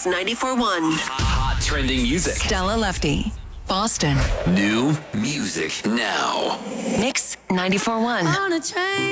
Mix 94.1. Hot trending music. Stella Lefty, Boston. New music now. Mix 94.1. On a train.